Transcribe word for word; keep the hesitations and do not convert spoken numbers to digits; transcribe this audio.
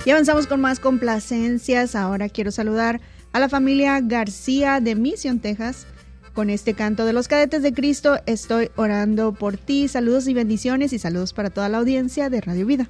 Y avanzamos con más complacencias. Ahora quiero saludar a la familia García de Mission, Texas, con este canto de los Cadetes de Cristo. Estoy orando por ti. Saludos y bendiciones, y saludos para toda la audiencia de Radio Vida.